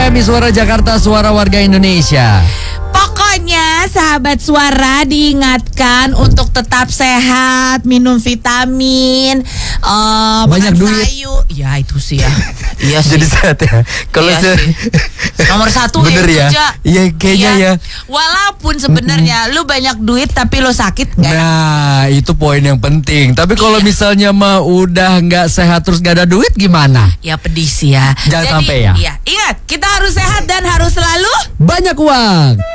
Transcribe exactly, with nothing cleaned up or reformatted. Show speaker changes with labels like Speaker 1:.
Speaker 1: kami Suara Jakarta, suara warga Indonesia.
Speaker 2: Pokoknya sahabat Suara diingatkan untuk tetap sehat, minum vitamin, uh,
Speaker 1: banyak
Speaker 2: makan
Speaker 1: duit.
Speaker 2: sayur. Ya itu sih ya. Iya sih.
Speaker 1: Jadi sehat ya. Kalau
Speaker 2: Iya
Speaker 1: se-
Speaker 2: sih. Nomor satu
Speaker 1: bener
Speaker 2: itu
Speaker 1: ya.
Speaker 2: aja.
Speaker 1: Iya kayaknya
Speaker 2: Iya.
Speaker 1: ya.
Speaker 2: Walaupun sebenarnya lu banyak duit tapi lu sakit nggak?
Speaker 1: Nah, itu poin yang penting. Tapi kalau
Speaker 2: Iya.
Speaker 1: misalnya mah udah nggak sehat terus nggak ada duit gimana?
Speaker 2: Ya pedis ya.
Speaker 1: Jangan
Speaker 2: Jadi,
Speaker 1: sampai ya.
Speaker 2: Iya, ingat kita harus sehat dan harus selalu
Speaker 1: Banyak uang.